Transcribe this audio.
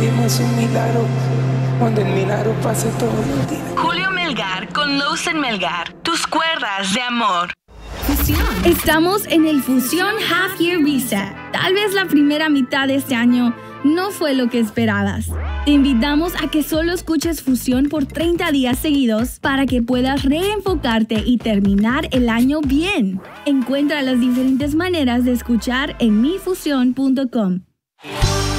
pedimos un milagro, donde el milagro pase todos los días. Julio Melgar con Lawson Melgar, tus cuerdas de amor. Estamos en el Fusión Half Year Reset. Tal vez la primera mitad de este año no fue lo que esperabas. Te invitamos a que solo escuches Fusión por 30 días seguidos para que puedas reenfocarte y terminar el año bien. Encuentra las diferentes maneras de escuchar en mifusión.com.